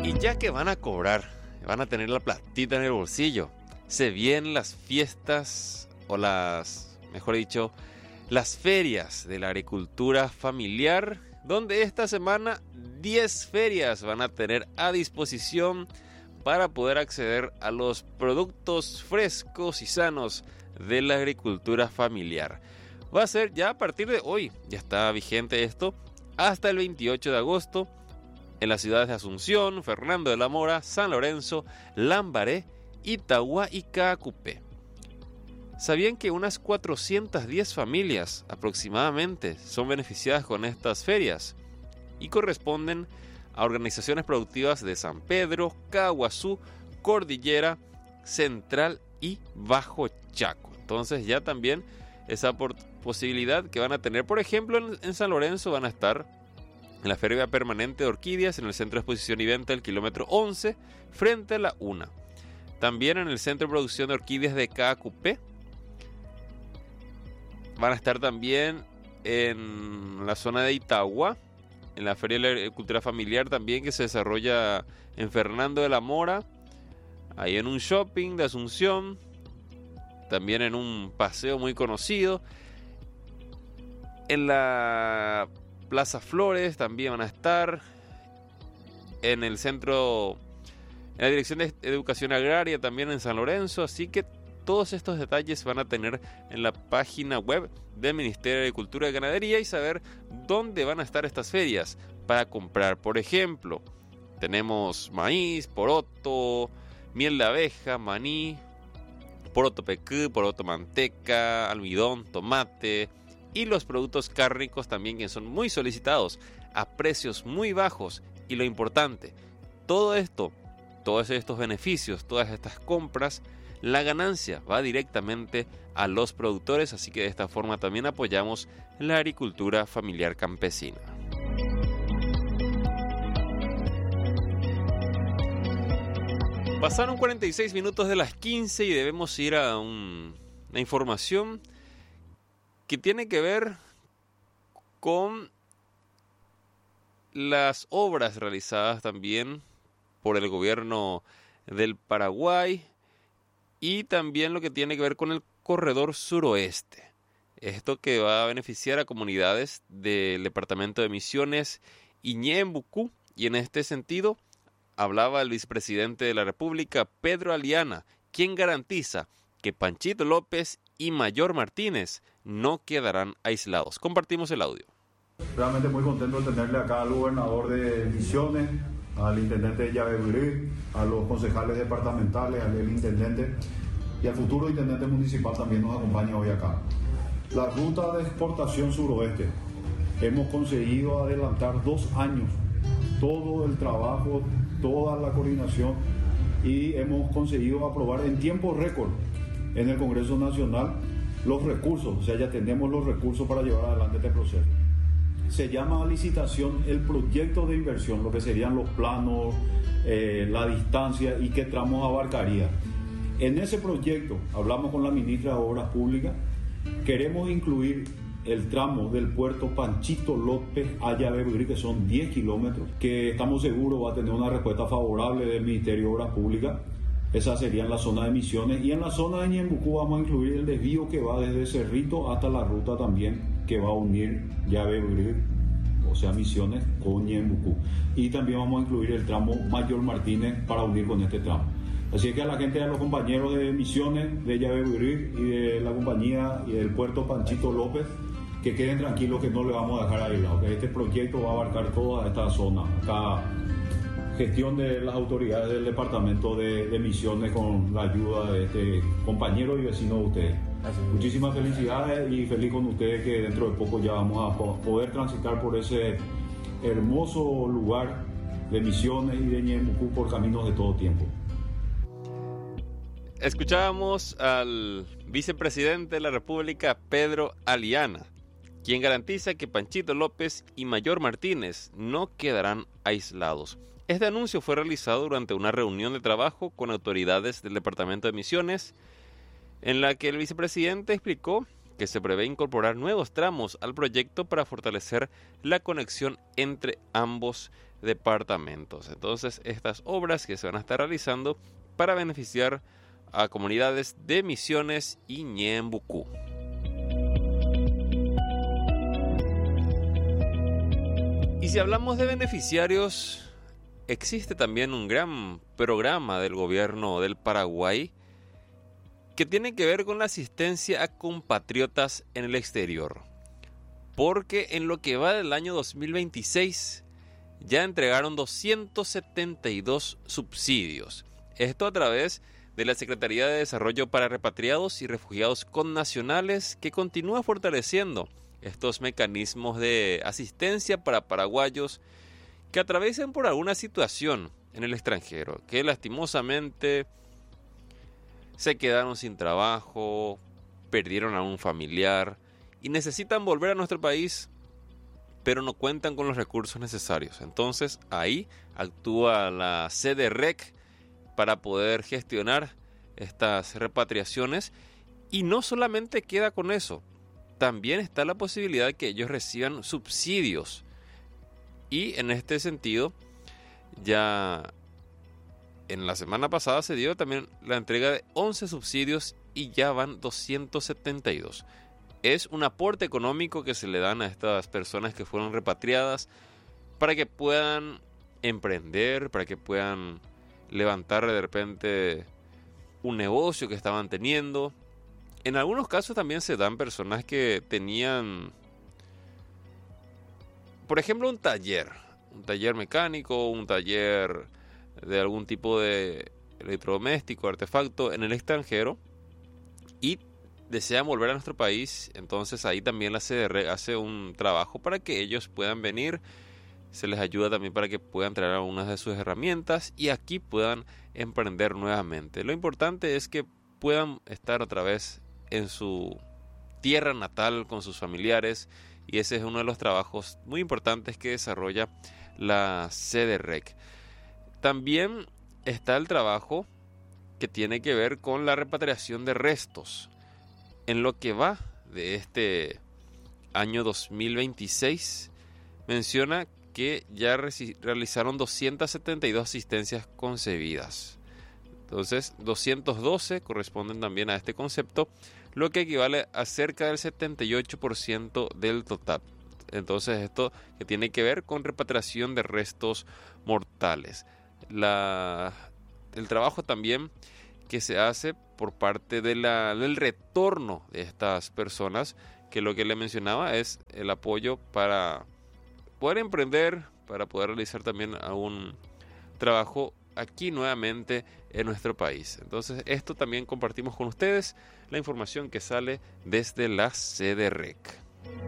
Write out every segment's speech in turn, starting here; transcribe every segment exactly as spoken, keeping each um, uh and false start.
Y ya que van a cobrar, van a tener la platita en el bolsillo, se vienen las fiestas o las, mejor dicho, las ferias de la agricultura familiar, donde esta semana diez ferias van a tener a disposición para poder acceder a los productos frescos y sanos de la agricultura familiar. Va a ser ya a partir de hoy, ya está vigente esto, hasta el veintiocho de agosto, en las ciudades de Asunción, Fernando de la Mora, San Lorenzo, Lambaré, Itagua y Caacupé. ¿Sabían que unas cuatrocientas diez familias aproximadamente son beneficiadas con estas ferias? Y corresponden a organizaciones productivas de San Pedro, Caguazú, Cordillera, Central y Bajo Chaco. Entonces ya también esa posibilidad que van a tener, por ejemplo, en, en San Lorenzo van a estar en la Feria Permanente de Orquídeas, en el Centro de Exposición y Venta del kilómetro once, frente a la UNA. También en el Centro de Producción de Orquídeas de Caacupé. Van a estar también en la zona de Itagua, en la Feria de la Agricultura Familiar también, que se desarrolla en Fernando de la Mora, ahí en un shopping de Asunción, también en un paseo muy conocido. En la Plaza Flores también van a estar, en el centro, en la Dirección de Educación Agraria también en San Lorenzo, así que todos estos detalles van a tener en la página web del Ministerio de Agricultura y Ganadería y saber dónde van a estar estas ferias para comprar. Por ejemplo, tenemos maíz, poroto, miel de abeja, maní, poroto pequé, poroto manteca, almidón, tomate y los productos cárnicos también, que son muy solicitados a precios muy bajos. Y lo importante, todo esto, todos estos beneficios, todas estas compras, la ganancia va directamente a los productores, así que de esta forma también apoyamos la agricultura familiar campesina. Pasaron cuarenta y seis minutos de las quince y debemos ir a un, una información que tiene que ver con las obras realizadas también por el gobierno del Paraguay y también lo que tiene que ver con el corredor suroeste. Esto que va a beneficiar a comunidades del departamento de Misiones y Ñeembucú, y en este sentido hablaba el vicepresidente de la República, Pedro Aliana, quien garantiza que Panchito López y Mayor Martínez no quedarán aislados. Compartimos el audio. Realmente muy contento de tenerle acá al gobernador de Misiones, al intendente de Yabeburí, a los concejales departamentales, al intendente y al futuro intendente municipal también nos acompaña hoy acá. La ruta de exportación suroeste, hemos conseguido adelantar dos años todo el trabajo, toda la coordinación y hemos conseguido aprobar en tiempo récord en el Congreso Nacional los recursos, o sea, ya tenemos los recursos para llevar adelante este proceso. Se llama licitación el proyecto de inversión, lo que serían los planos, eh, la distancia y qué tramos abarcaría. En ese proyecto, hablamos con la ministra de Obras Públicas, queremos incluir el tramo del puerto Panchito López a Yabeburí, que son diez kilómetros, que estamos seguros va a tener una respuesta favorable del Ministerio de Obras Públicas. Esa sería en la zona de Misiones. Y en la zona de Ñeembucú vamos a incluir el desvío que va desde Cerrito hasta la ruta también, que va a unir Yabeburí, o sea Misiones, con Ñeembucú. Y también vamos a incluir el tramo Mayor Martínez para unir con este tramo. Así que a la gente, a los compañeros de Misiones, de Yabeburí y de la compañía y del puerto Panchito López, que queden tranquilos que no le vamos a dejar aislado, que este proyecto va a abarcar toda esta zona. Acá, gestión de las autoridades del departamento de, de Misiones con la ayuda de este compañero y vecino de ustedes. Muchísimas felicidades y feliz con ustedes que dentro de poco ya vamos a poder transitar por ese hermoso lugar de Misiones y de Ñeembucú por caminos de todo tiempo. Escuchábamos al vicepresidente de la República, Pedro Aliana, quien garantiza que Panchito López y Mayor Martínez no quedarán aislados. Este anuncio fue realizado durante una reunión de trabajo con autoridades del Departamento de Misiones, en la que el vicepresidente explicó que se prevé incorporar nuevos tramos al proyecto para fortalecer la conexión entre ambos departamentos. Entonces, estas obras que se van a estar realizando para beneficiar a comunidades de Misiones y Ñembucú. Y si hablamos de beneficiarios, existe también un gran programa del gobierno del Paraguay que tiene que ver con la asistencia a compatriotas en el exterior. Porque en lo que va del año dos mil veintiséis ya entregaron doscientos setenta y dos subsidios. Esto a través de la Secretaría de Desarrollo para Repatriados y Refugiados Connacionales, que continúa fortaleciendo estos mecanismos de asistencia para paraguayos que atraviesen por alguna situación en el extranjero, que lastimosamente se quedaron sin trabajo, perdieron a un familiar y necesitan volver a nuestro país, pero no cuentan con los recursos necesarios. Entonces ahí actúa la C D R E C para poder gestionar estas repatriaciones, y no solamente queda con eso, también está la posibilidad de que ellos reciban subsidios. Y en este sentido, ya en la semana pasada se dio también la entrega de once subsidios y ya van doscientos setenta y dos. Es un aporte económico que se le dan a estas personas que fueron repatriadas para que puedan emprender, para que puedan levantar de repente un negocio que estaban teniendo. En algunos casos también se dan personas que tenían, por ejemplo, un taller, un taller mecánico, un taller de algún tipo de electrodoméstico, artefacto en el extranjero, y desean volver a nuestro país. Entonces ahí también la C D R hace un trabajo para que ellos puedan venir. Se les ayuda también para que puedan traer algunas de sus herramientas y aquí puedan emprender nuevamente. Lo importante es que puedan estar otra vez en su tierra natal con sus familiares, y ese es uno de los trabajos muy importantes que desarrolla la C D R E C. También está el trabajo que tiene que ver con la repatriación de restos. En lo que va de este año dos mil veintiséis, menciona que ya realizaron doscientas setenta y dos asistencias concebidas. Entonces, doscientos doce corresponden también a este concepto, lo que equivale a cerca del setenta y ocho por ciento del total. Entonces, esto que tiene que ver con repatriación de restos mortales. La, el trabajo también que se hace por parte de la, del retorno de estas personas, que lo que le mencionaba es el apoyo para poder emprender, para poder realizar también algún trabajo aquí nuevamente en nuestro país. Entonces, esto también compartimos con ustedes, la información que sale desde la C D R E C.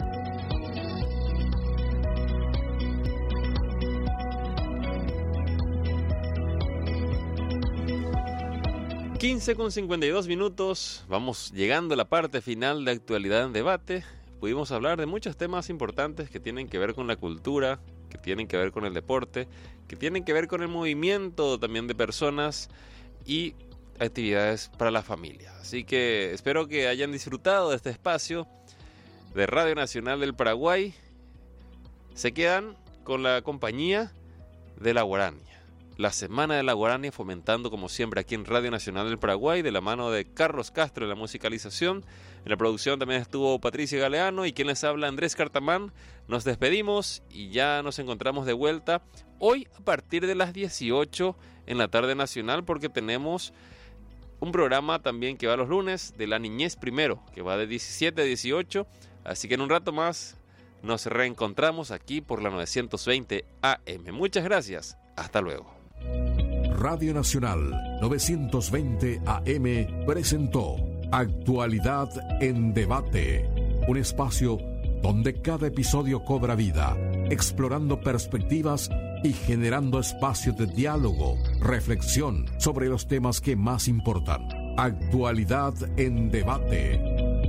quince con cincuenta y dos minutos, vamos llegando a la parte final de Actualidad en Debate. Pudimos hablar de muchos temas importantes que tienen que ver con la cultura, que tienen que ver con el deporte, que tienen que ver con el movimiento también de personas y actividades para la familia. Así que espero que hayan disfrutado de este espacio de Radio Nacional del Paraguay. Se quedan con la compañía de La Guarania. La Semana de la Guarania, fomentando como siempre aquí en Radio Nacional del Paraguay, de la mano de Carlos Castro en la musicalización. En la producción también estuvo Patricia Galeano y quien les habla, Andrés Cartamán. Nos despedimos y ya nos encontramos de vuelta hoy a partir de las dieciocho en la tarde nacional, porque tenemos un programa también que va los lunes de La Niñez Primero, que va de diecisiete a dieciocho. Así que en un rato más nos reencontramos aquí por la novecientos veinte A M. Muchas gracias. Hasta luego. Radio Nacional novecientos veinte A M presentó Actualidad en Debate, un espacio donde cada episodio cobra vida, explorando perspectivas y generando espacios de diálogo, reflexión sobre los temas que más importan. Actualidad en Debate.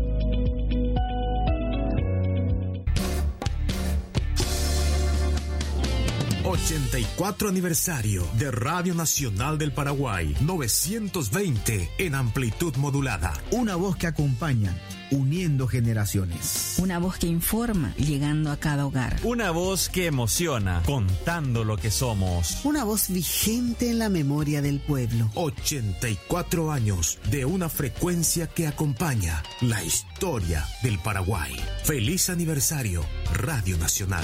ochenta y cuatro aniversario de Radio Nacional del Paraguay, novecientos veinte en amplitud modulada. Una voz que acompaña, uniendo generaciones. Una voz que informa, llegando a cada hogar. Una voz que emociona, contando lo que somos. Una voz vigente en la memoria del pueblo. ochenta y cuatro años de una frecuencia que acompaña la historia del Paraguay. Feliz aniversario, Radio Nacional.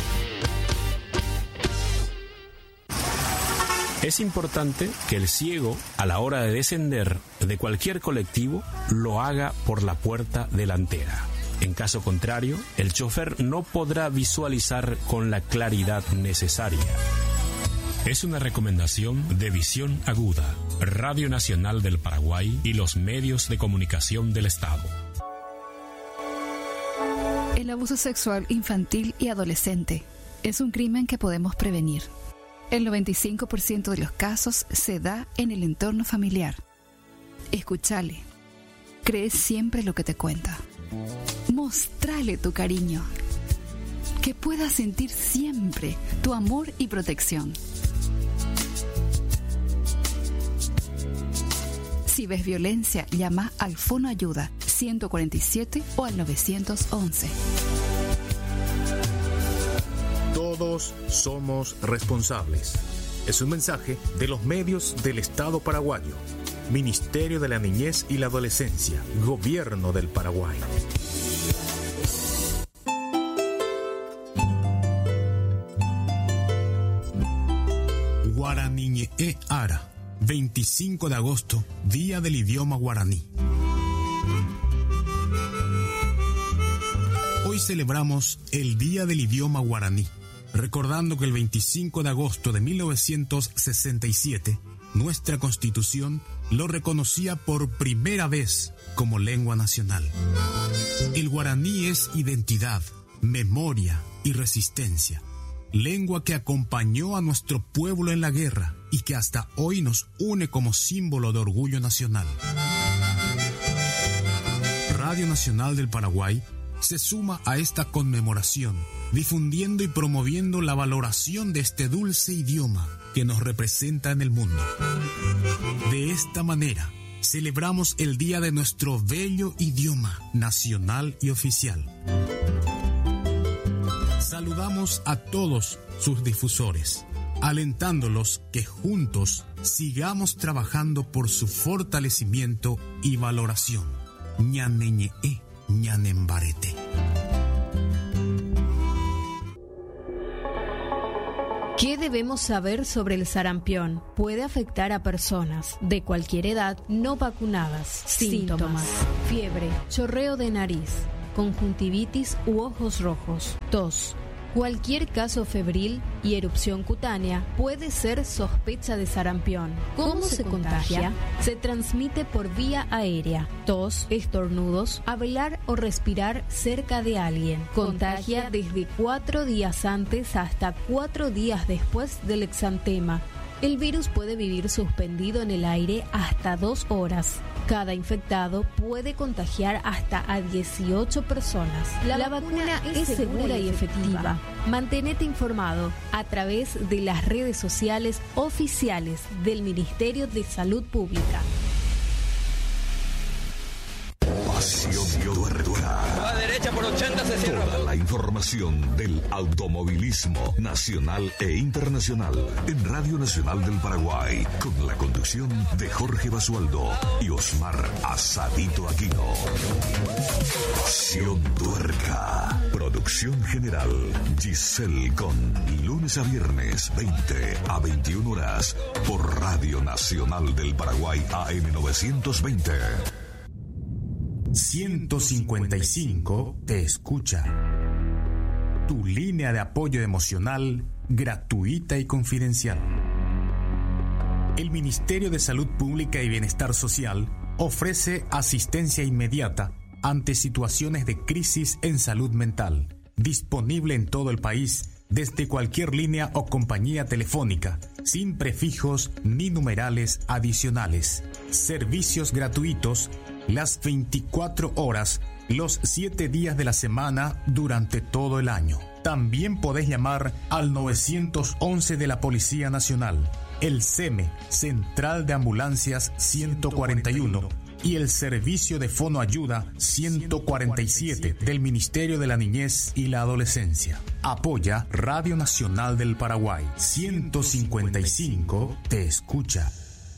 Es importante que el ciego, a la hora de descender de cualquier colectivo, lo haga por la puerta delantera. En caso contrario, el chofer no podrá visualizar con la claridad necesaria. Es una recomendación de Visión Aguda, Radio Nacional del Paraguay y los medios de comunicación del Estado. El abuso sexual infantil y adolescente es un crimen que podemos prevenir. El noventa y cinco por ciento de los casos se da en el entorno familiar. Escúchale. Cree siempre lo que te cuenta. Mostrale tu cariño. Que pueda sentir siempre tu amor y protección. Si ves violencia, llama al Fono Ayuda ciento cuarenta y siete o al nueve once. Todos somos responsables. Es un mensaje de los medios del Estado paraguayo. Ministerio de la Niñez y la Adolescencia. Gobierno del Paraguay. Guaraniñe Ara. veinticinco de agosto, Día del Idioma Guaraní. Hoy celebramos el Día del Idioma Guaraní, recordando que el veinticinco de agosto de mil novecientos sesenta y siete, nuestra Constitución lo reconocía por primera vez como lengua nacional. El guaraní es identidad, memoria y resistencia, lengua que acompañó a nuestro pueblo en la guerra y que hasta hoy nos une como símbolo de orgullo nacional. Radio Nacional del Paraguay se suma a esta conmemoración, difundiendo y promoviendo la valoración de este dulce idioma que nos representa en el mundo. De esta manera, celebramos el día de nuestro bello idioma nacional y oficial. Saludamos a todos sus difusores, alentándolos que juntos sigamos trabajando por su fortalecimiento y valoración. Ñaneñe, ñanembarete. ¿Qué debemos saber sobre el sarampión? Puede afectar a personas de cualquier edad no vacunadas. Síntomas: Síntomas. Fiebre, chorreo de nariz, conjuntivitis u ojos rojos, tos. Cualquier caso febril y erupción cutánea puede ser sospecha de sarampión. ¿Cómo, ¿Cómo se, se contagia? contagia? Se transmite por vía aérea, tos, estornudos, hablar o respirar cerca de alguien. Contagia desde cuatro días antes hasta cuatro días después del exantema. El virus puede vivir suspendido en el aire hasta dos horas. Cada infectado puede contagiar hasta a dieciocho personas. La, La vacuna, vacuna es segura y efectiva. Mantenete informado a través de las redes sociales oficiales del Ministerio de Salud Pública. Pasión Tuerca. A derecha por ochenta se cierra. Toda la información del automovilismo nacional e internacional en Radio Nacional del Paraguay, con la conducción de Jorge Basualdo y Osmar Asadito Aquino. Pasión Tuerca. Producción general Giselle Con. Lunes a viernes, veinte a veintiuna horas, por Radio Nacional del Paraguay A M novecientos veinte. ciento cincuenta y cinco te escucha. Tu línea de apoyo emocional gratuita y confidencial. El Ministerio de Salud Pública y Bienestar Social ofrece asistencia inmediata ante situaciones de crisis en salud mental, disponible en todo el país desde cualquier línea o compañía telefónica, sin prefijos ni numerales adicionales. Servicios gratuitos las veinticuatro horas, los siete días de la semana durante todo el año. También podés llamar al nueve once de la Policía Nacional, el C E M E, Central de Ambulancias ciento cuarenta y uno, y el servicio de Fonoayuda ciento cuarenta y siete del Ministerio de la Niñez y la Adolescencia. Apoya Radio Nacional del Paraguay. ciento cincuenta y cinco te escucha.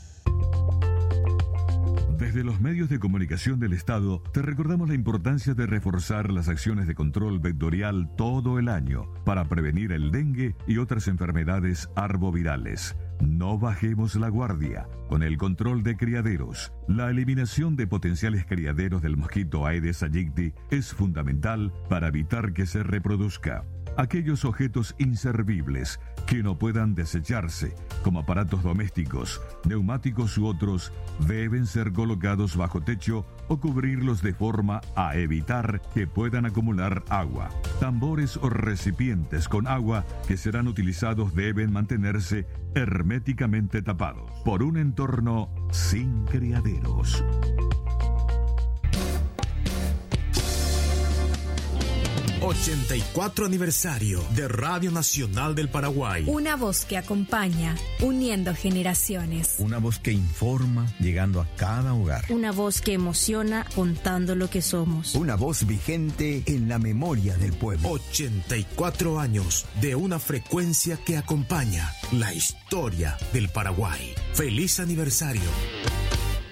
Desde los medios de comunicación del Estado, te recordamos la importancia de reforzar las acciones de control vectorial todo el año para prevenir el dengue y otras enfermedades arbovirales. No bajemos la guardia. Con el control de criaderos, la eliminación de potenciales criaderos del mosquito Aedes aegypti es fundamental para evitar que se reproduzca. Aquellos objetos inservibles que no puedan desecharse, como aparatos domésticos, neumáticos u otros, deben ser colocados bajo techo o cubrirlos de forma a evitar que puedan acumular agua. Tambores o recipientes con agua que serán utilizados deben mantenerse herméticamente tapados por un entorno sin criaderos. ochenta y cuatro aniversario de Radio Nacional del Paraguay. Una voz que acompaña, uniendo generaciones. Una voz que informa, llegando a cada hogar. Una voz que emociona, contando lo que somos. Una voz vigente en la memoria del pueblo. ochenta y cuatro años de una frecuencia que acompaña la historia del Paraguay. ¡Feliz aniversario!